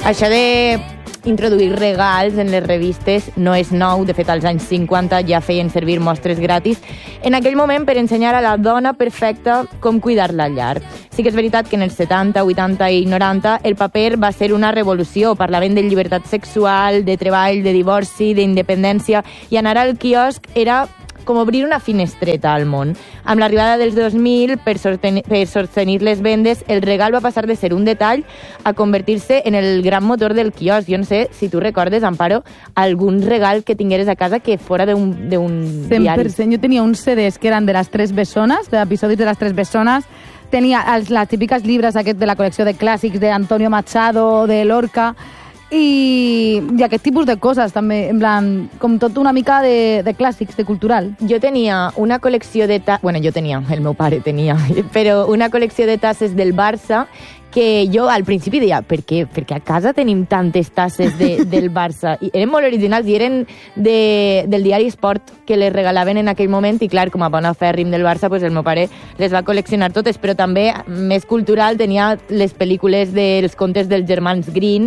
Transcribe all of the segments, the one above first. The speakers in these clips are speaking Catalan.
Això de introduir regals en les revistes no és nou, de fet als anys 50 ja feien servir mostres gratis, en aquell moment per ensenyar a la dona perfecta com cuidar la llar. Sí que és veritat que en els 70, 80 i 90 el paper va ser una revolució, parlaven de llibertat sexual, de treball, de divorci, d'independència, i anar al quiosc era com obrir una finestreta al món. Amb l'arribada dels 2000, per sostenir les vendes, el regal va passar de ser un detall a convertir-se en el gran motor del quiosc. Jo no sé si tu recordes, Amparo, algun regal que tingueres a casa que fora d'un diari. 100%. Jo tenia uns CDs que eren de les Tres Bessones, d'episodis de les Tres Bessones. Tenia les típiques llibres aquest de la col·lecció de clàssics d'Antonio Machado, de Lorca, i aquest tipus de coses també, en plan, com tot una mica de clàssics, de cultural. Jo tenia una col·lecció de el meu pare tenia, però una col·lecció de tasses del Barça que jo al principi deia, per què? Perquè a casa tenim tantes tasses del Barça. I eren molt originals i eren del diari Esport que les regalaven en aquell moment i clar, com a bona fèrrim del Barça, pues el meu pare les va col·leccionar totes, però també, més cultural, tenia les pel·lícules dels contes dels germans Green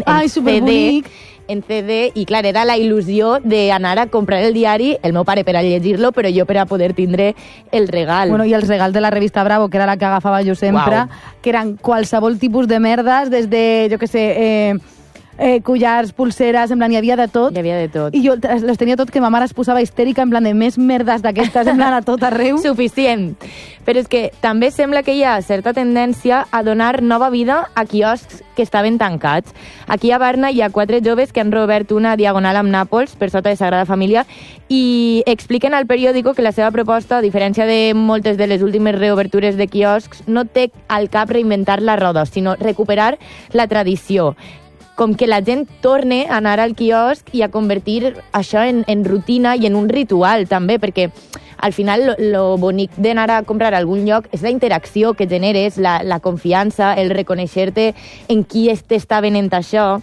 en CD, i clar, era la il·lusió d'anar a comprar el diari, el meu pare per a llegir-lo, però jo per a poder tindre el regal. Bueno, i els regals de la revista Bravo, que era la que agafava jo sempre, que eren qualsevol tipus de merdes, des de, jo què sé, collars, pulseres, en plan, hi havia de tot. Hi havia de tot. I jo les tenia tot, que ma mare es posava histèrica, en plan de més merdes d'aquestes, en plan a tot arreu. Suficient. Però és que també sembla que hi ha certa tendència a donar nova vida a quioscs que estaven tancats. Aquí a Barna hi ha 4 joves que han reobert una diagonal amb Nàpols, per sota de Sagrada Família, i expliquen al periòdico que la seva proposta, a diferència de moltes de les últimes reobertures de quioscs, no té al cap reinventar la roda, sinó recuperar la tradició. Com que la gent torne a anar al quiosc i a convertir això en rutina i en un ritual, també, perquè al final lo bonic d'anar a comprar a algun lloc és la interacció que generes, la confiança, el reconèixer-te en qui t'està venent això.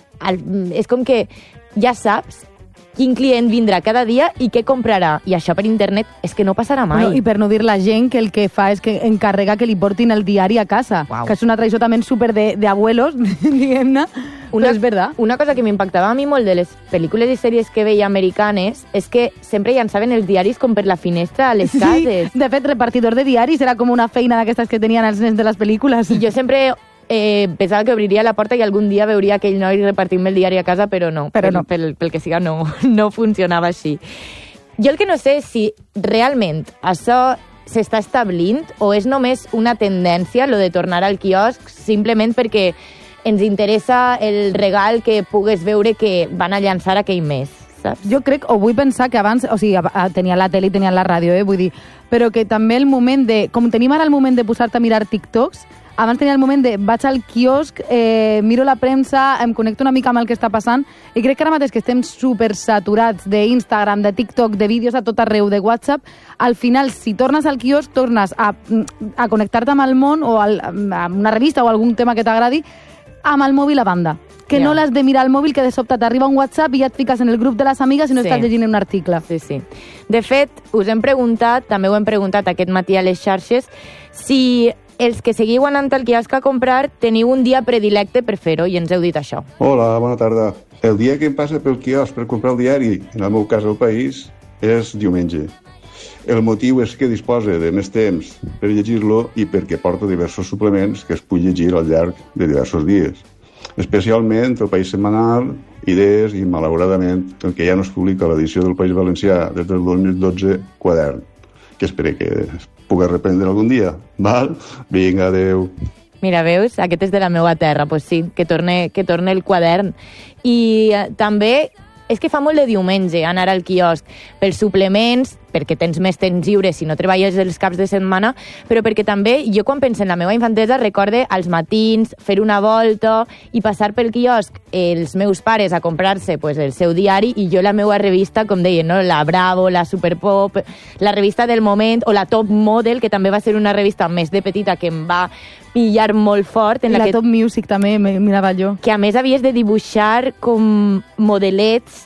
És com que ja saps quin client vindrà cada dia i què comprarà. I això per internet és que no passarà mai. I per no dir la gent que el que fa és que encarrega que li portin el diari a casa, que és una tradició també super d'abuelos, diguem-ne. És verdad. Una cosa que m'impactava a mi molt de les pel·lícules i sèries que veia americanes és que sempre llançaven els diaris com per la finestra a les cases. De fet, repartidor de diaris era com una feina d'aquestes que tenien els nens de les pel·lícules. I jo sempre pensava que obriria la porta i algun dia veuria aquell noi repartint-me el diari a casa, però no. Pel que siga, no funcionava així. Jo el que no sé és si realment això s'està establint o és només una tendència, lo de tornar al quiosc, simplement perquè ens interessa el regal que pugues veure que van a llançar aquell mes, saps? Jo crec, o vull pensar que abans, o sigui, tenia la tele i tenia la ràdio, vull dir, però que també el moment de, com tenim ara el moment de posar-te a mirar TikToks, abans tenia el moment de vaig al quiosc, miro la premsa, em connecto una mica amb el que està passant, i crec que ara mateix que estem super saturats d'Instagram, de TikTok, de vídeos a tot arreu, de WhatsApp, al final, si tornes al quiosc, tornes a connectar-te amb el món o a una revista o algun tema que t'agradi, amb el mòbil a banda. Que no l'has de mirar al mòbil, que de sobte t'arriba un WhatsApp i ja et fiques en el grup de les amigues i no estàs llegint un article. Sí. De fet, us hem preguntat, també ho hem preguntat aquest matí a les xarxes, si els que seguiu anant al quiosc a comprar teniu un dia predilecte per fer-ho, i ens heu dit això. Hola, bona tarda. El dia que em passa pel quiosc per comprar el diari, en el meu cas al País, és diumenge. El motiu és que disposa de més temps per llegir-lo i perquè porta diversos suplements que es pugui llegir al llarg de diversos dies. Especialment el País Setmanal, Idees i, malauradament, el que ja no es publica l'edició del País Valencià des del 2012, Quadern, que espero que es pugui reprendre algun dia. Val? Vinga, adeu. Mira, veus? Aquest és de la meva terra. Pues sí, que torne el Quadern. I també és que fa molt de diumenge anar al quiosc pels suplements, perquè tens més temps lliure si no treballes els caps de setmana, però perquè també jo quan penso en la meva infantesa recorde als matins fer una volta i passar pel quiosc els meus pares a comprar-se pues, el seu diari i jo la meva revista, com deien, no? La Bravo, la Superpop, la revista del moment o la Top Model, que també va ser una revista més de petita que em va pillar molt fort. I la Top Music també mirava jo. Que a més havies de dibuixar com modelets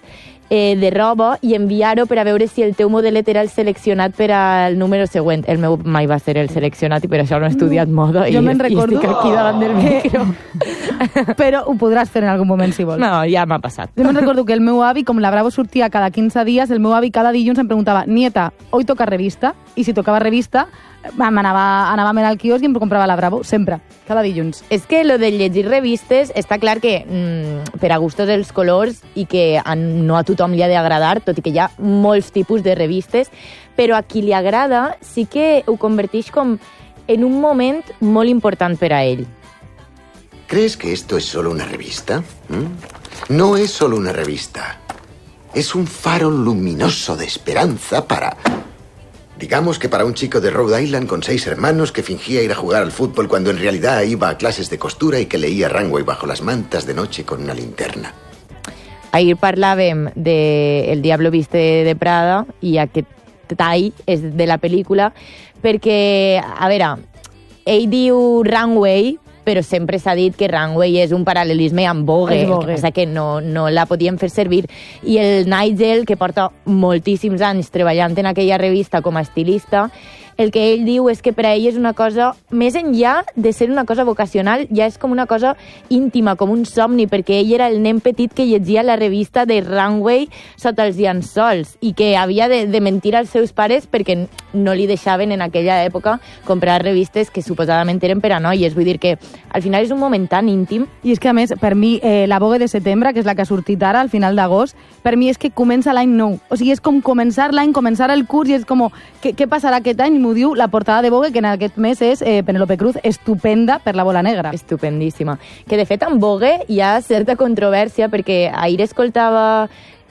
de roba i enviar-ho per a veure si el teu modelet era el seleccionat per al número següent. El meu mai va ser el seleccionat i per això no he estudiat moda i estic aquí davant del micro. Però ho podràs fer en algun moment si vols. No, ja m'ha passat. Jo me'n recordo que el meu avi, com la Bravo sortia cada 15 dies, el meu avi cada dilluns em preguntava, nieta, hoy toca revista? I si tocava revista, anava a mirar al quiosc i em comprava la Bravo, sempre, cada dilluns. És que lo de llegir revistes està clar que per a gustos els colors i que no a tothom li ha d'agradar, tot i que hi ha molts tipus de revistes, però a qui li agrada sí que ho converteix com en un moment molt important per a ell. ¿Crees que esto es solo una revista? No es solo una revista. Es un faro luminoso de esperanza para... Digamos que para un chico de Rhode Island con 6 hermanos que fingía ir a jugar al fútbol cuando en realidad iba a clases de costura y que leía Runway bajo las mantas de noche con una linterna. Ahir parlàvem de El Diablo Viste de Prada i aquest tall és de la pel·lícula perquè, a veure, ell diu Runway, però sempre s'ha dit que Runway és un paral·lelisme amb Vogue, que no la podíem fer servir. I el Nigel, que porta moltíssims anys treballant en aquella revista com a estilista, el que ell diu és que per a ell és una cosa, més enllà de ser una cosa vocacional, ja és com una cosa íntima, com un somni, perquè ell era el nen petit que llegia la revista de Runway sota els llençols i que havia de mentir als seus pares perquè no li deixaven en aquella època comprar revistes que suposadament eren per a noies. Vull dir que al final és un moment tan íntim. I és que, a més, per mi, la Vogue de setembre, que és la que ha sortit ara, al final d'agost, per mi és que comença l'any nou. O sigui, és com començar l'any, començar el curs, i és com, què passarà aquest any? M'ho diu la portada de Vogue, que en aquest mes és Penélope Cruz, estupenda per la bola negra. Estupendíssima. Que, de fet, en Vogue hi ha certa controvèrsia, perquè ahir escoltava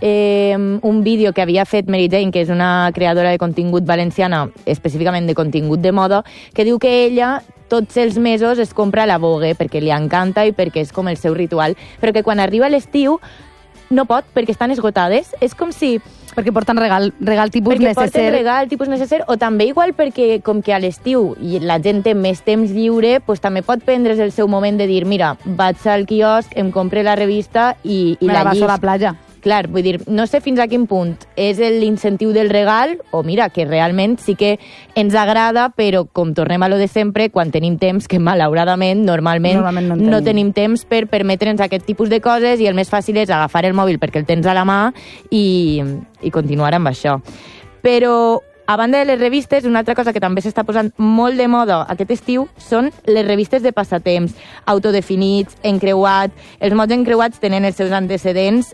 un vídeo que havia fet Mary Jane, que és una creadora de contingut valenciana, específicament de contingut de moda, que diu que ella tots els mesos es compra la Vogue perquè li encanta i perquè és com el seu ritual, però que quan arriba l'estiu no pot perquè estan esgotades. És com si... Perquè porten regal tipus necessari. Perquè porten regal tipus necessari, o també igual perquè com que a l'estiu i la gent té més temps lliure, pues també pot prendre's el seu moment de dir, mira, vaig al quiosc, em compre la revista i la llisc. Me la passo a la platja. Clar, vull dir, no sé fins a quin punt és l'incentiu del regal o mira, que realment sí que ens agrada, però com tornem a lo de sempre, quan tenim temps, que malauradament normalment no tenim temps per permetre'ns aquest tipus de coses i el més fàcil és agafar el mòbil perquè el tens a la mà i continuar amb això. Però a banda de les revistes, una altra cosa que també s'està posant molt de moda aquest estiu són les revistes de passatemps, autodefinits, encreuat. Els mots encreuats tenen els seus antecedents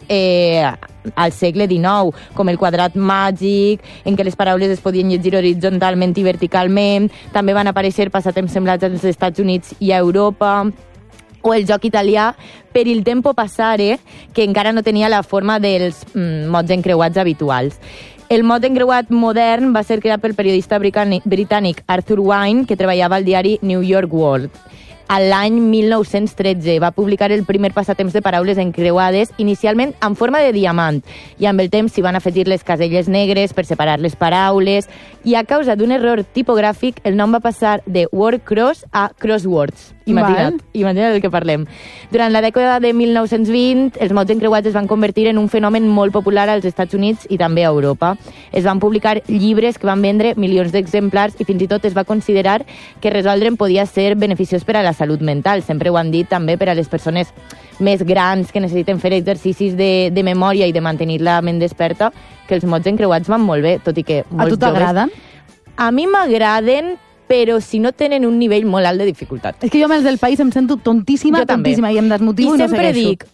al segle XIX, com el quadrat màgic, en què les paraules es podien llegir horitzontalment i verticalment. També van aparèixer passatemps semblats als Estats Units i a Europa, o el joc italià Per il tempo passare, que encara no tenia la forma dels mots encreuats habituals. El mot encreuat modern va ser creat pel periodista britànic Arthur Wine, que treballava al diari New York World. A l'any 1913 va publicar el primer passatemps de paraules encreuades, inicialment en forma de diamant, i amb el temps s'hi van afegir les caselles negres per separar les paraules, i a causa d'un error tipogràfic el nom va passar de word cross a crosswords. Imagina't del que parlem. Durant la dècada de 1920, els mots encreuats es van convertir en un fenomen molt popular als Estats Units i també a Europa. Es van publicar llibres que van vendre milions d'exemplars i fins i tot es va considerar que resoldre'n podia ser beneficiós per a la salut mental. Sempre ho han dit també per a les persones més grans que necessiten fer exercicis de memòria i de mantenir la ment desperta, que els mots encreuats van molt bé, tot i que molts joves... A tu t'agraden? A mi m'agraden, però si no tenen un nivell molt alt de dificultat. És que jo amb els del país em sento tontíssima i em desmotivo i no segueixo. I sempre dic,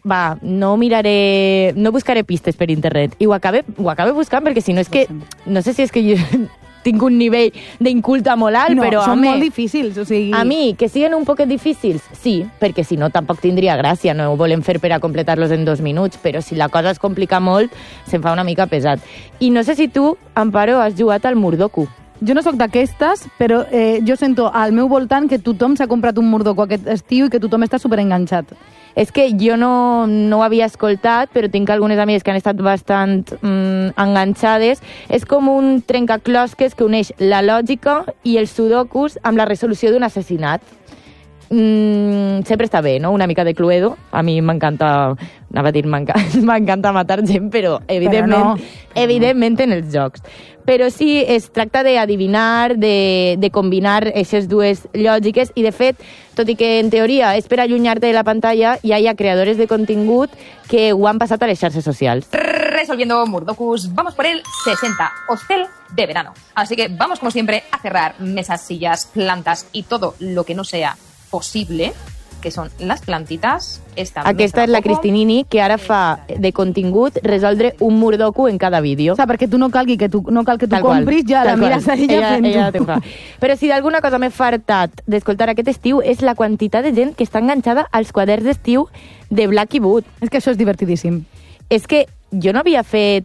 no buscaré pistes per internet. I ho acabe buscant, perquè si no és que... No sé si és que jo tinc un nivell d'inculta molt alt, però són molt difícils, o sigui... A mi, que siguin un poquet difícils, sí, perquè si no tampoc tindria gràcia, no ho volem fer per a completar-los en 2 minuts, però si la cosa es complica molt, se'm fa una mica pesat. I no sé si tu, Amparo, has jugat al Murdoku. Jo no sóc d'aquestes, però jo sento al meu voltant que tothom s'ha comprat un Murdoku aquest estiu i que tothom està superenganxat. És que jo no ho havia escoltat, però tinc algunes amigues que han estat bastant enganxades. És com un trencaclosques que uneix la lògica i els sudokus amb la resolució d'un assassinat. sempre està bé, no? Una mica de Cluedo. A mi m'encanta, anava a dir, m'encanta matar gent, però evidentment en els jocs. Però sí, es tracta d'adivinar, de combinar aquestes dues lògiques i, de fet, tot i que en teoria és per allunyar-te de la pantalla, ja hi ha creadores de contingut que ho han passat a les xarxes socials. Resolviendo Murdocus, vamos por el 60, hostel de verano. Así que vamos, como siempre, a cerrar mesas, sillas, plantas y todo lo que no sea posible, que són les plantites. Aquesta és la Cristinini, que ara fa de contingut resoldre un Murdoku en cada vídeo. O sigui, perquè no cal que tu compris, ja la mires a ella fent-ho. Però si d'alguna cosa m'he fartat d'escoltar aquest estiu és la quantitat de gent que està enganxada als quaderns d'estiu de Blacky Boot. És que això és divertidíssim. És que jo no havia fet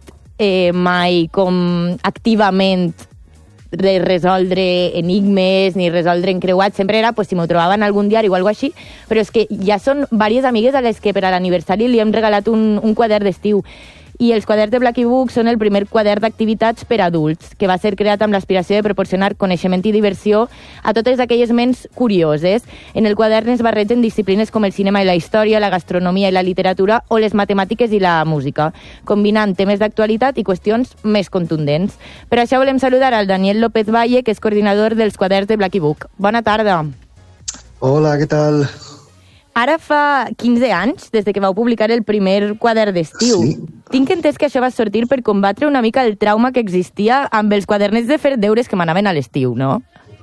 mai com activament de resoldre enigmes ni resoldre encreuats, sempre era si m'ho trobava en algun diari o alguna cosa així, però és que ja són diverses amigues a les que per a l'aniversari li hem regalat un quadern d'estiu. I els quaderns de Blacky Book són el primer quadern d'activitats per adults, que va ser creat amb l'aspiració de proporcionar coneixement i diversió a totes aquelles ments curioses. En el quadern es barregen disciplines com el cinema i la història, la gastronomia i la literatura o les matemàtiques i la música, combinant temes d'actualitat i qüestions més contundents. Per això volem saludar al Daniel López Valle, que és coordinador dels quaderns de Blacky Book. Bona tarda. Hola, què tal? Ara fa 15 anys, des que vau publicar el primer quadern d'estiu. Sí. Tinc entès que això va sortir per combatre una mica el trauma que existia amb els quadernets de fer deures que m'anaven a l'estiu, no?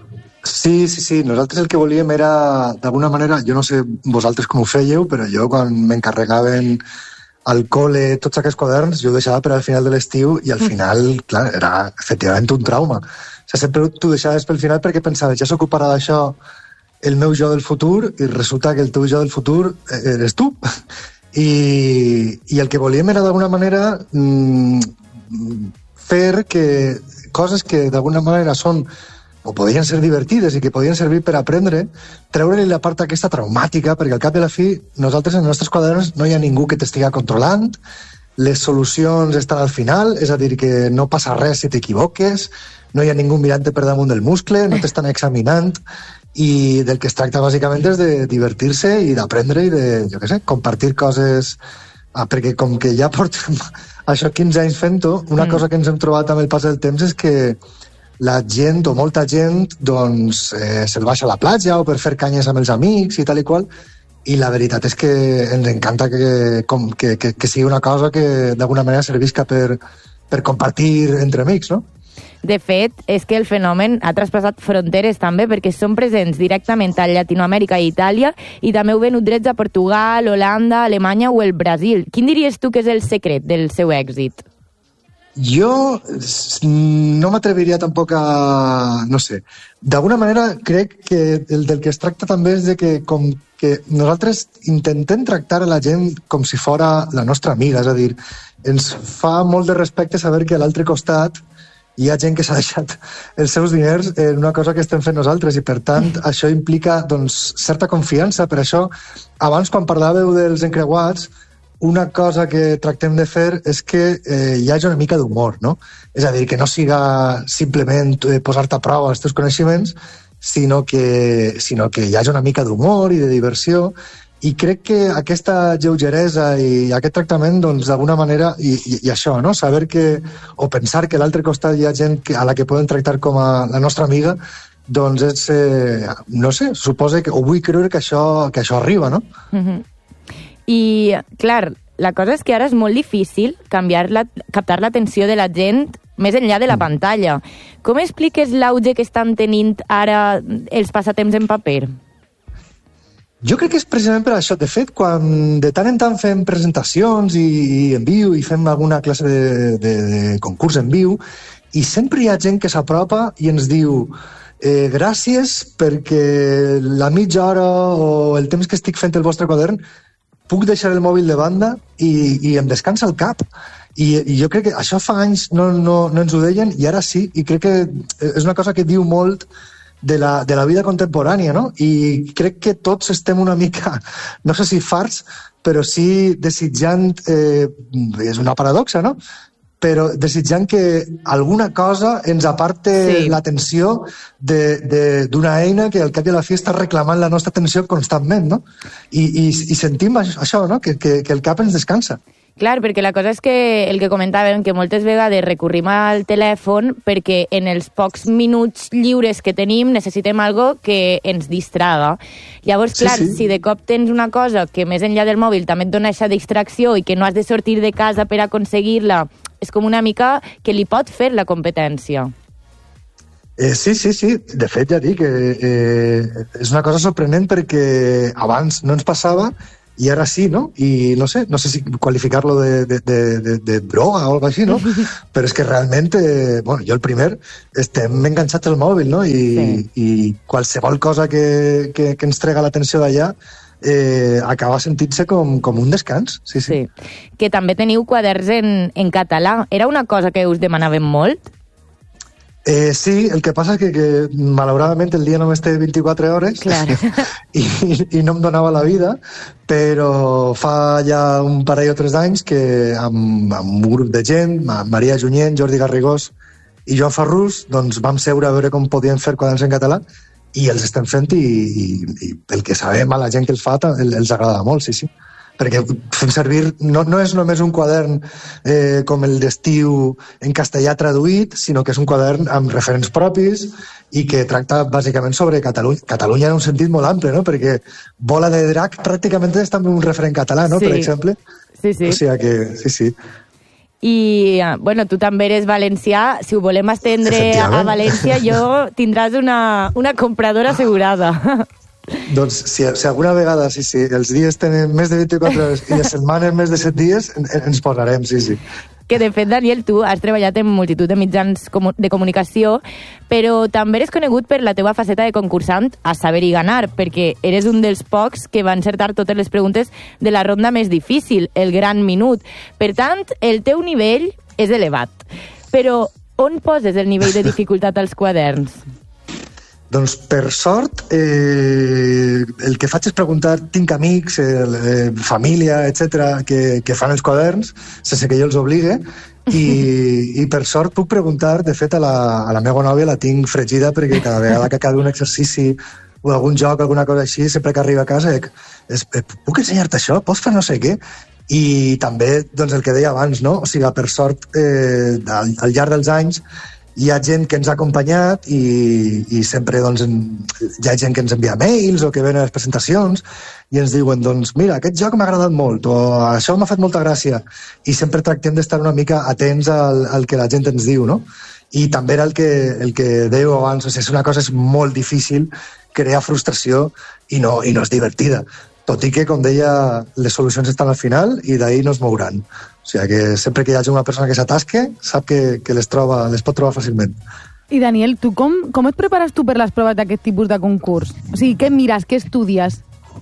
Sí. Nosaltres el que volíem era, d'alguna manera, jo no sé vosaltres com ho fèieu, però jo quan m'encarregaven al col·le tots aquests quaderns, jo ho deixava per al final de l'estiu i al final, clar, era efectivament un trauma. O sigui, sempre t'ho deixaves pel final perquè pensaves, ja s'ocuparà d'això el meu jo del futur i resulta que el teu jo del futur eres tu. I el que volíem era d'alguna manera fer que coses que d'alguna manera són o podien ser divertides i que podien servir per aprendre, treure-li la part aquesta traumàtica, perquè al cap i a la fi nosaltres en els nostres quaderns no hi ha ningú que t'estiga controlant, les solucions estan al final, és a dir, que no passa res si t'equivoques, no hi ha ningú mirant-te per damunt del muscle, no t'estan examinant, i del que es tracta bàsicament és de divertir-se i d'aprendre i de, jo què sé, compartir coses, perquè com que ja portem això 15 anys fent-ho, una cosa que ens hem trobat amb el pas del temps és que la gent, o molta gent, doncs se'l baixa a la platja o per fer canyes amb els amics i tal i qual, i la veritat és que ens encanta que sigui una cosa que d'alguna manera servisca per compartir entre amics, no? De fet, és que el fenomen ha traspassat fronteres també, perquè són presents directament a Llatinoamèrica i Itàlia i també ho ven drets a Portugal, Holanda, Alemanya o el Brasil. Quin diries tu que és el secret del seu èxit? Jo no m'atreviria tampoc a... no sé. D'alguna manera crec que del que es tracta també és de que com que nosaltres intentem tractar a la gent com si fora la nostra amiga, és a dir, ens fa molt de respecte saber que a l'altre costat hi ha gent que s'ha deixat els seus diners en una cosa que estem fent nosaltres i, per tant, això implica doncs, certa confiança. Per això, abans, quan parlàveu dels encreuats, una cosa que tractem de fer és que hi hagi una mica d'humor, no? És a dir, que no siga simplement posar-te a prova els teus coneixements, sinó que hi hagi una mica d'humor i de diversió. I crec que aquesta lleugeresa i aquest tractament, doncs, d'alguna manera, i això, no? Saber que, o pensar que a l'altre costat hi ha gent a la que poden tractar com a la nostra amiga, doncs és, no sé, suposa que, o vull creure que això arriba, no? I, clar, la cosa és que ara és molt difícil captar l'atenció de la gent més enllà de la pantalla. Com expliques l'auge que estan tenint ara els passatemps en paper? Jo crec que és precisament per això. De fet, quan de tant en tant fem presentacions i en viu i fem alguna classe de concurs en viu, i sempre hi ha gent que s'apropa i ens diu gràcies perquè la mitja hora o el temps que estic fent el vostre quadern puc deixar el mòbil de banda i em descansa el cap. I jo crec que això fa anys no ens ho deien i ara sí, i crec que és una cosa que diu molt de la vida contemporània, no? I crec que tots estem una mica, no sé si farts, però sí desitjant, és una paradoxa, no? però desitjant que alguna cosa ens aparte l'atenció d'una eina que al cap i a la fi està reclamant la nostra atenció constantment, no? I sentim això, no? Que el cap ens descansa. Clar, perquè la cosa és que el que comentàvem, que moltes vegades recurrim al telèfon perquè en els pocs minuts lliures que tenim necessitem algo que ens distraga. Llavors, clar, si de cop tens una cosa que més enllà del mòbil també et dona aquesta distracció i que no has de sortir de casa per aconseguir-la, és com una mica que li pot fer la competència. Sí. De fet, ja dic, és una cosa sorprenent perquè abans no ens passava i ara sí, no? I no sé si qualificar-lo de droga o alguna cosa així, no? Però és que realment, bueno, jo el primer, estem enganxats al mòbil, no? I qualsevol cosa que ens trega l'atenció d'allà acaba sentint-se com un descans. Sí. Que també teniu quaderns en català. Era una cosa que us demanàvem molt? Sí, el que passa és que malauradament el dia només té 24 hores i no em donava la vida, però fa ja un parell o 3 anys que amb un grup de gent, Maria Junyent, Jordi Garrigós i Joan Ferrús, doncs vam seure a veure com podíem fer quaderns en català i els estem fent i el que sabem a la gent que els fa els agrada molt, sí. Perquè fem servir, no és només un quadern com el d'estiu en castellà traduït, sinó que és un quadern amb referents propis i que tracta bàsicament sobre Catalunya en un sentit molt ample, no? Perquè Bola de Drac pràcticament és també un referent català, no? Per exemple. Sí. O sigui que, sí. I, bueno, tu també eres valencià. Si ho volem estendre a València, tindràs una compradora assegurada. Doncs si alguna vegada, sí, els dies tenen més de 24 hores i les setmanes més de 7 dies, ens posarem, sí. Que de fet, Daniel, tu has treballat en multitud de mitjans de comunicació, però també eres conegut per la teua faceta de concursant a Saber i Ganar, perquè eres un dels pocs que va encertar totes les preguntes de la ronda més difícil, el Gran Minut. Per tant, el teu nivell és elevat. Però on poses el nivell de dificultat als quaderns? Doncs, per sort, el que faig és preguntar, tinc amics, família, etc que fan els quaderns, sense que jo els obligue, i per sort puc preguntar, de fet, a la meva nòvia la tinc fregida, perquè cada vegada que acabi un exercici o algun joc, alguna cosa així, sempre que arriba a casa, puc ensenyar-te això? Pots fer no sé què? I també, doncs, el que deia abans, no? O sigui, per sort, al llarg dels anys, hi ha gent que ens ha acompanyat i sempre doncs, hi ha gent que ens envia mails o que ven a les presentacions i ens diuen, doncs, mira, aquest joc m'ha agradat molt o això m'ha fet molta gràcia i sempre tractem d'estar una mica atents al que la gent ens diu, no? I també era el que dèieu abans, o sigui, és una cosa molt difícil crear frustració i no és divertida. Tot i que, com deia, les solucions estan al final i d'ahir no es mouran. O sigui que sempre que hi hagi una persona que s'atasque, sap que les pot trobar fàcilment. I Daniel, tu com et prepares tu per les proves d'aquest tipus de concurs? O sigui, què mires, què estudies?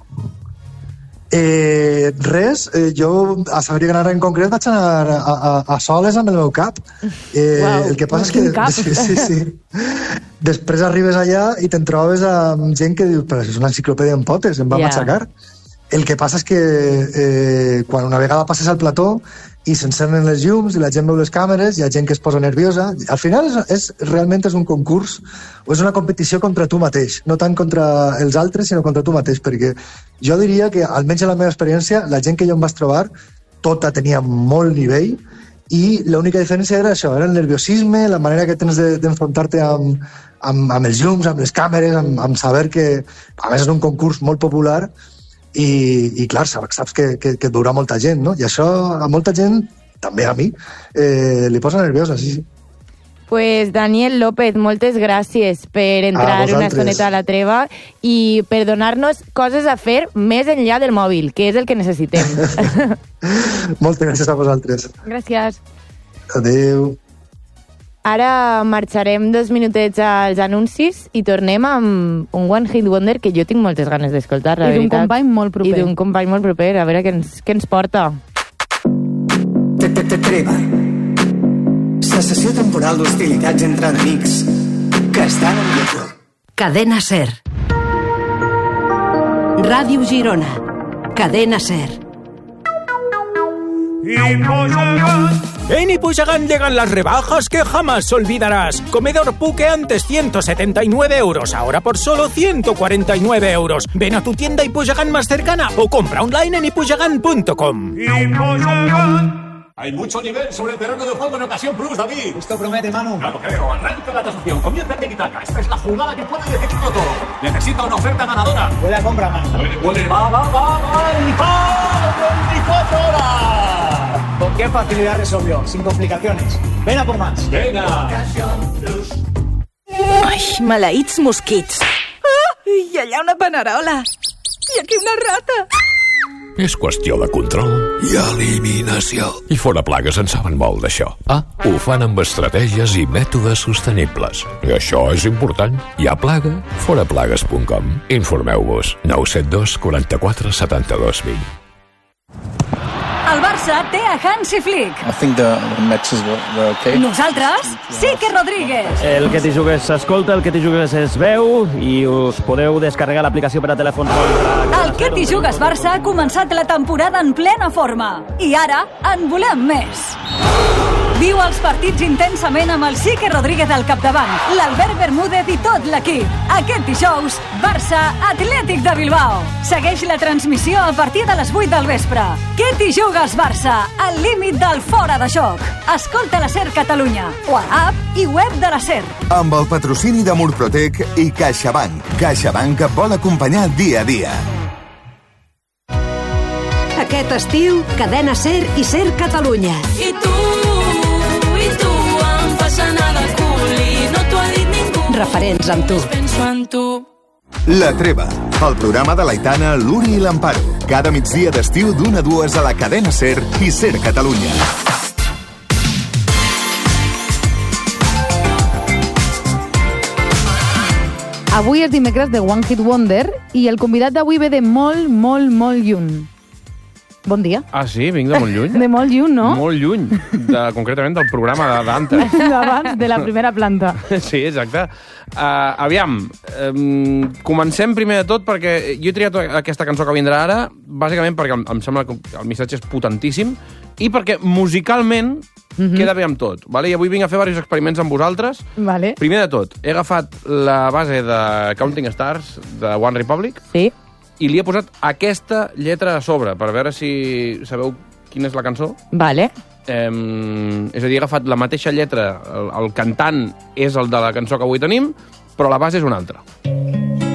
Res, jo a Saber i Ganar en concret vaig anar a soles amb el meu cap. El que passa és que sí. Després arribes allà i te'n trobes amb gent que diu, però és una enciclopèdia en potes, em va matxacar. El que passa és que quan una vegada passes al plató i s'encenen les llums i la gent veu les càmeres, hi ha gent que es posa nerviosa. Al final realment és un concurs o és una competició contra tu mateix, no tant contra els altres, sinó contra tu mateix, perquè jo diria que, almenys en la meva experiència, la gent que jo em vaig trobar, tota tenia molt nivell i l'única diferència era això, era el nerviosisme, la manera que tens d'enfrontar-te amb els llums, amb les càmeres, amb saber que, a més, és un concurs molt popular i clar, saps que et veurà molta gent, no? I això a molta gent, també a mi, li posa nerviosa, sí. Pues Daniel López, moltes gràcies per entrar una estoneta a la treva i per donar-nos coses a fer més enllà del mòbil, que és el que necessitem. Moltes gràcies a vosaltres. Gràcies. Adéu. Ara marxarem 2 minutets als anuncis i tornem amb un One Hit Wonder que jo tinc moltes ganes d'escoltar, la veritat. I d'un company molt proper. I d'un company molt proper, a veure què ens porta. Treva. Cessació temporal d'hostilitats entre enemics que estan en lloc. Cadena SER. Ràdio Girona. Cadena SER. I Montserrat En Ipuigagán llegan las rebajas que jamás olvidarás. Comedor Puque antes 179 euros, ahora por solo 149 euros. Ven a tu tienda Ipuigagán más cercana o compra online en ipuigagán.com. Hay mucho nivel sobre el terreno de juego en Ocasión Plus, David. Esto promete, Manu. No lo creo. Arranca la tasación. Comienza el tiki-taka. Esta es la jugada que puede decidirlo todo. Necesita una oferta ganadora. Huele a compra, Manu. Huele, va. ¡Y ¡24 horas! ¿Con qué facilidad resolvió? Sin complicaciones. Ven a por más. Venga. Ai, maleïts mosquits. I allà una panerola. I aquí una rata. És qüestió de control i eliminació. I Fora Plagues en saben molt d'això. Ho fan amb estratègies i mètodes sostenibles. I això és important. Hi ha plaga? Foraplagues.com. Informeu-vos. 972 44 72 20. El Barça té a Hansi Flick. I think the matches were okay. Nosaltres, Quique Rodríguez. El Que t'hi jugues s'escolta, el Que t'hi jugues es veu i us podeu descarregar l'aplicació per a telèfons. El Que t'hi jugues Barça ha començat la temporada en plena forma. I ara en volem més. Viu els partits intensament amb el Quique Rodríguez al capdavant, l'Albert Bermúdez i tot l'equip. Aquest dijous, Barça Atlètic de Bilbao. Segueix la transmissió a partir de les 8 del vespre. Que t'hi jugues Barça, al límit del fora de joc. Escolta la SER Catalunya, o a l'app i web de la SER. Amb el patrocini de Murprotec i CaixaBank. CaixaBank et vol acompanyar dia a dia. Aquest estiu, Cadena SER i SER Catalunya. I tu em fas anar de cul i no t'ho ha dit ningú. Referents amb tu. Penso en tu. La Treva, el programa de l'Aitana, l'Uri i l'Amparo. Cada migdia d'estiu d'1 a 2 a la cadena SER i SER Catalunya. Avui és dimecres de One Hit Wonder i el convidat d'avui ve de molt lluny. Bon dia. Ah, sí? Vinc de molt lluny? De molt lluny, no? Molt lluny, concretament del programa d'antes. D'abans, de la primera planta. Sí, exacte. Aviam, comencem primer de tot perquè jo he triat aquesta cançó que vindrà ara, bàsicament perquè em sembla que el missatge és potentíssim i perquè musicalment queda bé amb tot. Vale? I avui vinc a fer diversos experiments amb vosaltres. Vale. Primer de tot, he agafat la base de Counting Stars de One Republic. Sí. I li he posat aquesta lletra a sobre, per veure si sabeu quina és la cançó. Vale. És a dir, he agafat la mateixa lletra, el cantant és el de la cançó que avui tenim, però la base és una altra.